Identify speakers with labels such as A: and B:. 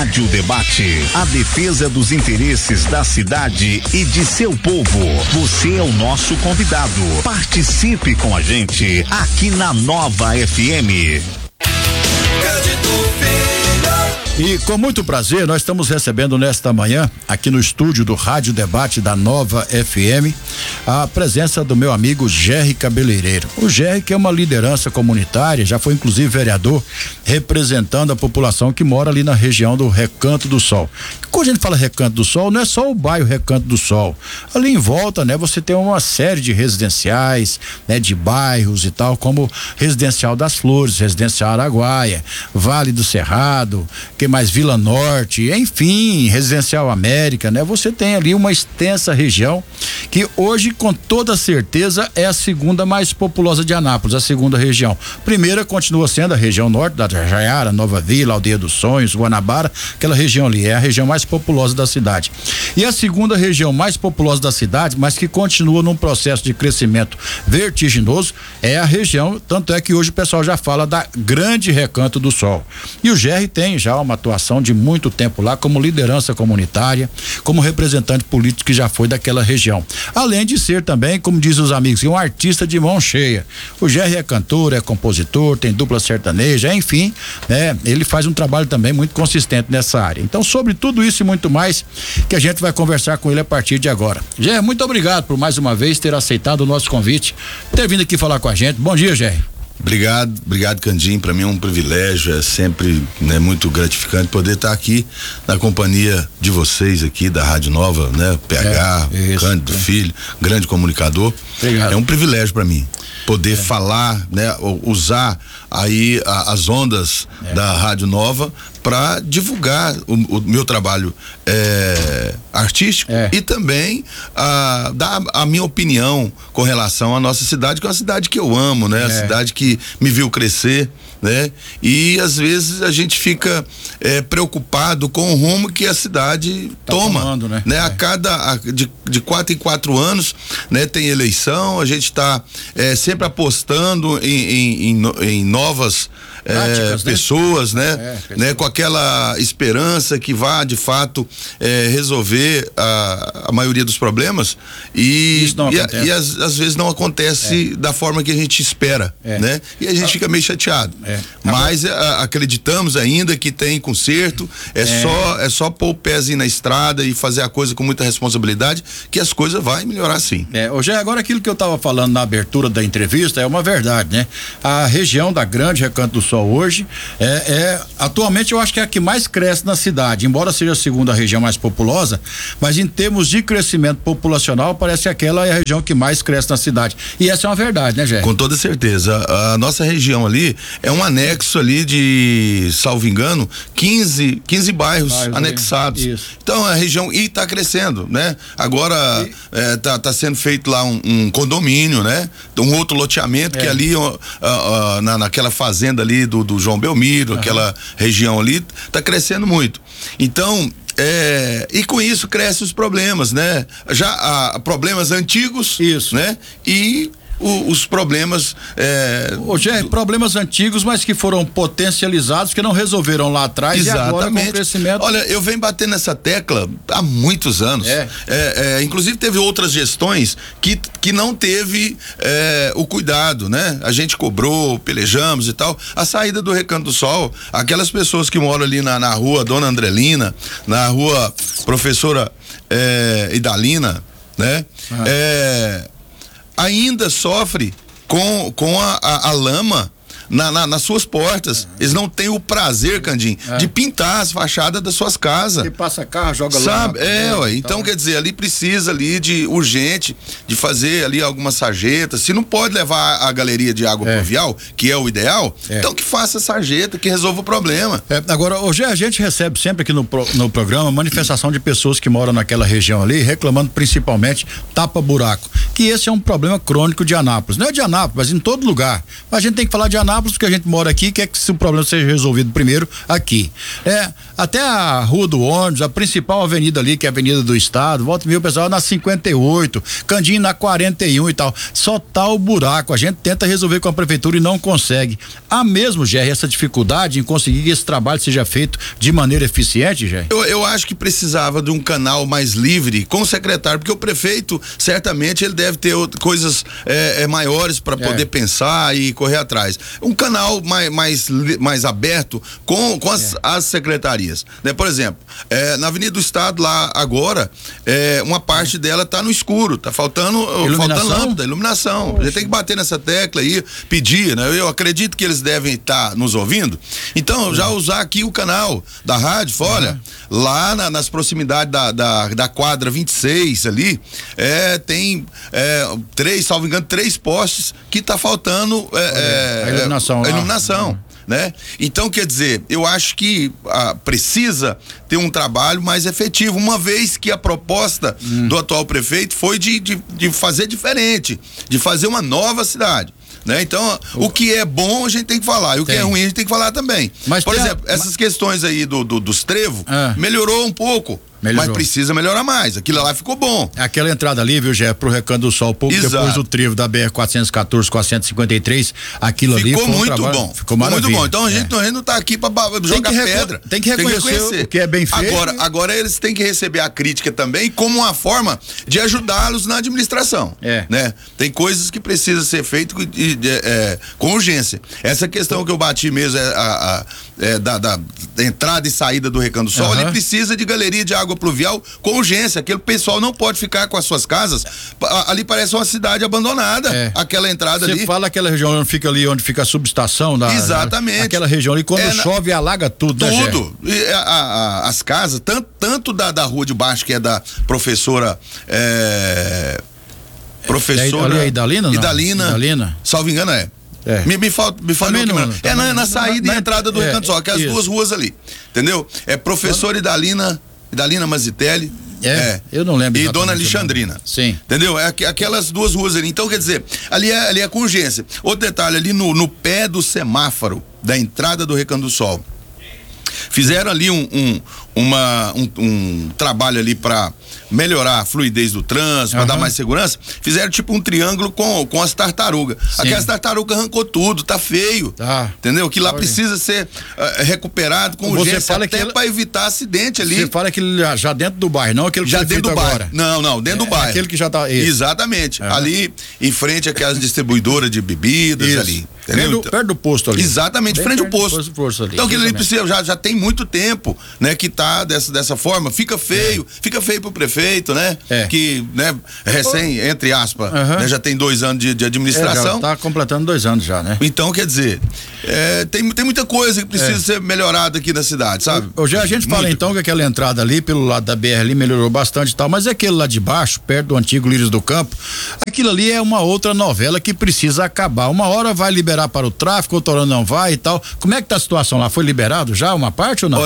A: Rádio Debate, a defesa dos interesses da cidade e de seu povo. Você é o nosso convidado. Participe com a gente aqui na Nova FM.
B: E com muito prazer, nós estamos recebendo nesta manhã, aqui no estúdio do Rádio Debate da Nova FM, a presença do meu amigo Gerry Cabeleireiro. O Gerry, que é uma liderança comunitária, já foi inclusive vereador, representando a população que mora ali na região do Recanto do Sol. Quando a gente fala Recanto do Sol, não é só o bairro Recanto do Sol. Ali em volta, né, você tem uma série de residenciais, né, de bairros e tal, como Residencial das Flores, Residencial Araguaia, Vale do Cerrado, que mais Vila Norte, enfim, Residencial América, né? Você tem ali uma extensa região que hoje, com toda certeza, é a segunda mais populosa de Anápolis, a segunda região. Primeira continua sendo a região norte, da Jaiara, Nova Vila, Aldeia dos Sonhos, Guanabara, aquela região ali, é a região mais populosa da cidade. E a segunda região mais populosa da cidade, mas que continua num processo de crescimento vertiginoso, é a região, tanto é que hoje o pessoal já fala da Grande Recanto do Sol. E o Gerry tem já uma atuação de muito tempo lá como liderança comunitária, como representante político que já foi daquela região. Além de ser também, como diz os amigos, um artista de mão cheia. O Gerry é cantor, é compositor, tem dupla sertaneja, enfim, né? Ele faz um trabalho também muito consistente nessa área. Então, sobre tudo isso e muito mais, que a gente vai conversar com ele a partir de agora. Gerry, muito obrigado por mais uma vez ter aceitado o nosso convite, ter vindo aqui falar com a gente. Bom dia, Gerry.
C: Obrigado, Candim. Para mim é um privilégio, é sempre, né, muito gratificante poder estar aqui na companhia de vocês aqui da Rádio Nova, né? PH, Cândido Filho, grande comunicador. Obrigado. É um privilégio para mim poder falar, né? Usar aí as ondas da Rádio Nova para divulgar o meu trabalho artístico e também dar a minha opinião com relação à nossa cidade, que é uma cidade que eu amo, né? A cidade que me viu crescer, né? E às vezes a gente fica preocupado com o rumo que a cidade toma, tomando, né? De 4 em 4 anos, né? Tem eleição, a gente está sempre apostando em novas pessoas, né? Com aquela esperança que vá de fato resolver a maioria dos problemas e às vezes não acontece da forma que a gente espera, né? E a gente fica meio chateado. Mas acreditamos ainda que tem conserto, é só pôr o pezinho na estrada e fazer a coisa com muita responsabilidade que as coisas vão melhorar sim.
B: Hoje agora aquilo que eu estava falando na abertura da entrevista é uma verdade, né? A região da Grande Recanto do Sol hoje atualmente eu acho que é a que mais cresce na cidade, embora seja a segunda região mais populosa, mas em termos de crescimento populacional parece que aquela é a região que mais cresce na cidade, e essa é uma verdade, né, Gerry?
C: Com toda certeza, a nossa região ali é um anexo ali de, salvo engano, 15 bairros anexados. Então a região está crescendo, né? Agora tá sendo feito lá um condomínio, né? Um outro loteamento que ali naquela fazenda ali do João Belmiro, aquela região ali, tá crescendo muito. Então, e com isso crescem os problemas, né? Já há problemas antigos, né? E os problemas
B: problemas antigos, mas que foram potencializados, que não resolveram lá atrás. Exatamente. E agora com o crescimento.
C: Olha, eu venho batendo nessa tecla há muitos anos. Inclusive teve outras gestões que não teve o cuidado, né? A gente cobrou, pelejamos e tal. A saída do Recanto do Sol, aquelas pessoas que moram ali na rua Dona Andrelina, na rua Professora Idalina, né? Ainda sofre com a lama nas suas portas. Eles não têm o prazer, Candim, de pintar as fachadas das suas casas.
B: Você passa carro, joga lá.
C: Então quer dizer, ali precisa ali de urgente de fazer ali algumas sarjetas. Se não pode levar a galeria de água pluvial, que é o ideal, então que faça sarjeta, que resolva o problema.
B: Agora, hoje a gente recebe sempre aqui no programa manifestação de pessoas que moram naquela região ali, reclamando principalmente tapa-buraco. que esse é um problema crônico de Anápolis. Não é de Anápolis, mas em todo lugar. Mas a gente tem que falar de Anápolis porque a gente mora aqui, quer que o problema seja resolvido primeiro aqui. Até a Rua do Ônibus, a principal avenida ali, que é a Avenida do Estado, volta o pessoal na 58, Candim na 41 e tal. Só tá o buraco. A gente tenta resolver com a prefeitura e não consegue. Há mesmo, Jerry, essa dificuldade em conseguir que esse trabalho seja feito de maneira eficiente, Jerry?
C: Eu acho que precisava de um canal mais livre com o secretário, porque o prefeito, certamente, ele deve ter coisas maiores para poder pensar e correr atrás. Um canal mais aberto com as secretarias, né? Por exemplo, na Avenida do Estado lá agora, uma parte dela tá no escuro, tá faltando lâmpada, iluminação. Poxa. A gente tem que bater nessa tecla aí, pedir, né? Eu acredito que eles devem estar nos ouvindo, então já usar aqui o canal da rádio, olha, lá nas proximidades da quadra 26 ali, tem salvo engano, 3 postes que tá faltando a iluminação. Né? Então, quer dizer, eu acho que precisa ter um trabalho mais efetivo, uma vez que a proposta do atual prefeito foi de fazer diferente, de fazer uma nova cidade, né? Então, o que é bom a gente tem que falar, e o que é ruim a gente tem que falar também. Mas por exemplo, essas questões aí dos trevos, melhorou um pouco. Melhorou. Mas precisa melhorar mais. Aquilo lá ficou bom.
B: Aquela entrada ali, viu, Gé, pro Recanto do Sol, pouco depois do trevo da BR-414 com a 153, aquilo ali
C: ficou muito bom.
B: Ficou muito bom.
C: Então a gente não tá aqui pra jogar pedra.
B: Tem que reconhecer o que é bem feito.
C: Agora eles têm que receber a crítica também como uma forma de ajudá-los na administração. Né? Tem coisas que precisam ser feitas com urgência. Essa questão que eu bati mesmo da entrada e saída do Recanto do Sol, ele precisa de galeria de água pluvial com urgência. Aquele pessoal não pode ficar com as suas casas. Ali parece uma cidade abandonada. Aquela entrada ali.
B: Você fala aquela região onde fica a subestação
C: exatamente.
B: Aquela região ali, quando chove, alaga tudo.
C: Tudo. As casas, tanto da rua de baixo, que é da professora.
B: Ali é Idalina?
C: Idalina. Salvo engano, Me fala na saída e entrada do Recanto do Sol, que é as duas ruas ali, entendeu? É professor Idalina Mazitelli,
B: eu não lembro.
C: E Dona Alexandrina.
B: Sim.
C: Entendeu? Aquelas duas ruas ali. Então, quer dizer, ali é com urgência. Outro detalhe, ali no pé do semáforo da entrada do Recanto do Sol, fizeram ali um trabalho ali para melhorar a fluidez do trânsito, para dar mais segurança. Fizeram tipo um triângulo com as tartarugas. Aquelas tartarugas arrancou tudo, tá feio. Entendeu? Que lá precisa ser recuperado com urgência, até para evitar acidente ali.
B: Você fala aquele já dentro do bairro, não aquele que
C: já dentro do bairro. Não, dentro do bairro.
B: Aquele que já tá.
C: Exatamente. Ali em frente àquelas distribuidoras de bebidas ali.
B: Perto do posto ali.
C: Exatamente, frente ao posto. Então aquilo ali precisa, já tem muito tempo, né, que tá dessa forma. Fica feio pro prefeito, né? Que, né, recém, entre aspas, né, já tem 2 anos de administração.
B: Já tá completando 2 anos já, né?
C: Então, quer dizer, tem muita coisa que precisa ser melhorada aqui na cidade, sabe?
B: Hoje a gente fala então que aquela entrada ali, pelo lado da BR ali, melhorou bastante e tal, mas aquele lá de baixo, perto do antigo Lírios do Campo, aquilo ali é uma outra novela que precisa acabar. Uma hora vai liberar para o tráfico, outra hora não vai e tal. Como é que tá a situação lá? Foi liberado já uma parte ou não?